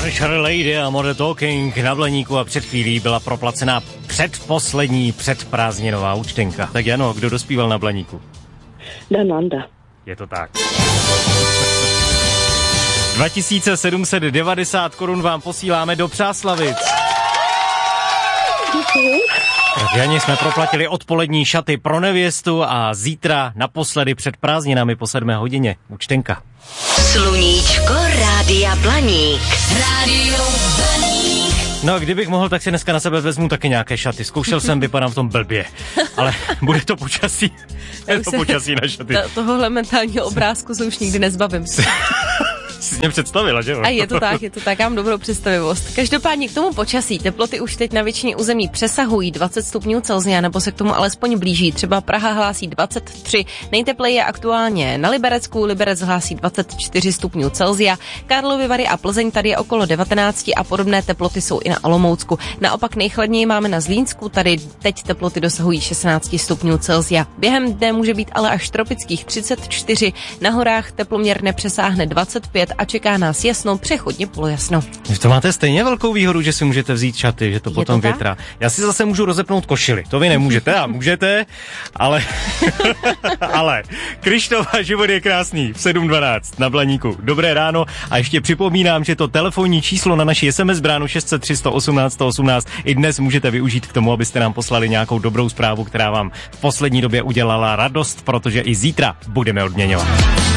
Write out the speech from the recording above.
Archer, Lady a More Talking na Blaníku a před chvílí byla proplacená předposlední předprázdninová účtenka. Tak Jano, kdo dospíval na Blaníku? Dananda. Je to tak. 2790 korun vám posíláme do Přáslavic. Děkuju. Tak Janě, jsme proplatili odpolední šaty pro nevěstu a zítra naposledy před prázdninami po 7 hodině účtenka. Sluníčko Rádia Blaník. Rádio Blaník. No, kdybych mohl, tak si dneska na sebe vezmu taky nějaké šaty. Zkoušel jsem, vypadám v tom blbě. Ale bude to počasí. Je to počasí na šaty. Tohohle mentálního obrázku se už nikdy nezbavím. Jsi mě představila, že jo? A je to tak, já mám dobrou představivost. Každopádně k tomu počasí, teploty už teď na většině území přesahují 20 stupňů Celsia, nebo se k tomu alespoň blíží. Třeba Praha hlásí 23, nejtepleji je aktuálně na Liberecku, Liberec hlásí 24 stupňů Celsia, Karlovy Vary a Plzeň tady je okolo 19 a podobné teploty jsou i na Olomoucku. Naopak nejchladněji máme na Zlínsku, tady teď teploty dosahují 16 stupňů Celsia. Během dne může být ale až tropických 34, na horách teploměr nepřesáhne 25 a čeká nás jasno, přechodně polojasno. To máte stejně velkou výhodu, že si můžete vzít šaty, že to potom větrá. Já si zase můžu rozepnout košili. To vy nemůžete a můžete, ale ale Krištofa, život je krásný v 7:12 na Blaníku. Dobré ráno a ještě připomínám, že to telefonní číslo na naší SMS bránu 600 318 118 i dnes můžete využít k tomu, abyste nám poslali nějakou dobrou zprávu, která vám v poslední době udělala radost, protože i zítra budeme odměňovat.